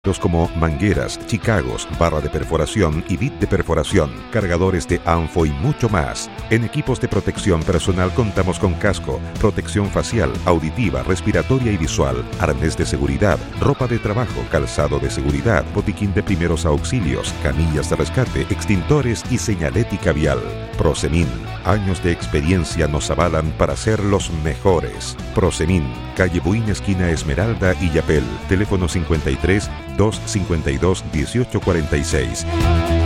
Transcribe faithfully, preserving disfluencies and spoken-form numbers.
como mangueras, chicagos, barra de perforación y bit de perforación, cargadores de ANFO y mucho más. En equipos de protección personal contamos con casco, protección facial, auditiva, respiratoria y visual, arnés de seguridad, ropa de trabajo, calzado de seguridad, botiquín de primeros auxilios, camillas de rescate, extintores y señalética vial. Prosemin, años de experiencia nos avalan para ser los mejores. Prosemin, calle Buin, esquina Esmeralda y Yapel, teléfono cincuenta y tres, doscientos cincuenta y dos, dieciocho cuarenta y seis.